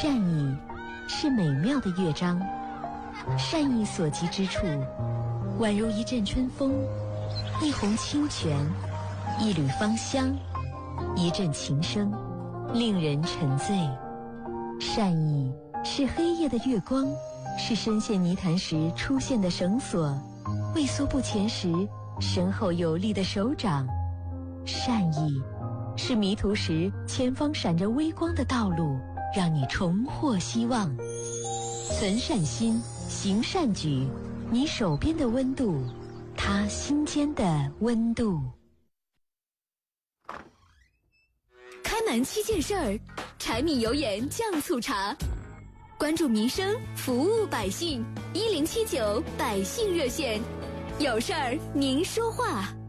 善意是美妙的乐章，善意所及之处，宛如一阵春风，一泓清泉，一缕芳香，一阵琴声，令人沉醉。善意是黑夜的月光，是深陷泥潭时出现的绳索，畏缩不前时身后有力的手掌。善意是迷途时前方闪着微光的道路，让你重获希望。存善心，行善举，你手边的温度，他心间的温度。 开门7件事儿，柴米油盐酱醋茶，关注民生，服务百姓，1079百姓热线，有事儿您说话。